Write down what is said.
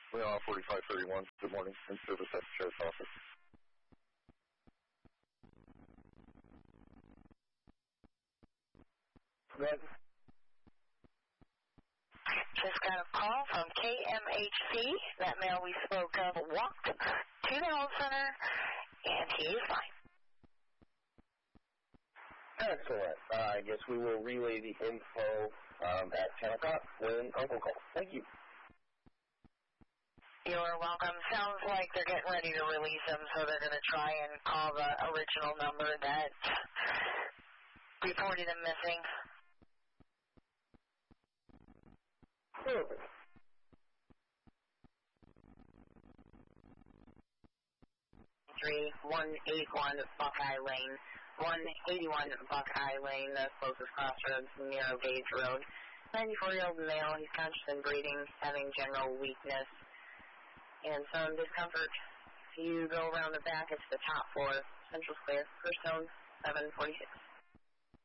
We're on 4531. Good morning. In service at the Sheriff's Office. Good. Just got a call from KMHC. That male we spoke of walked to the health center, and he is fine. Excellent. I guess we will relay the info at 10 o'clock when Uncle calls. Thank you. You're welcome. Sounds like they're getting ready to release him, so they're going to try and call the original number that reported him missing. Perfect. Three 181 Buckeye Lane, 181 Buckeye Lane, the closest crossroads near Gage Road. 94-year-old male. He's conscious and breathing, having general weakness and some discomfort. If you go around the back, it's the top floor. Central Square, first zone, 746.